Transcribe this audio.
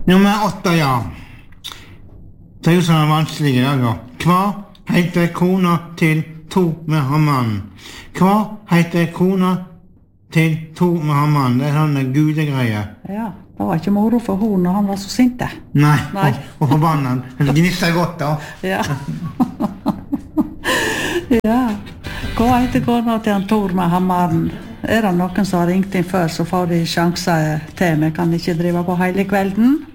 Nummer 8, ja. Det er jo sånn vanskelig i dag, ja. Hva heter kona til Thor med hammeren? Hva heter kona til Thor med hammeren? Det er sånne gudegreier. Ja, det var ikke moro for hun når han var så sinte. Nei. Og forbannet. Det gnisser godt, da. Ja. Ja. Hva heter kona til han Thor med hammeren? Er det noen som har ringt inn før, så får de sjanser til. Vi kan ikke drive på hele kvelden.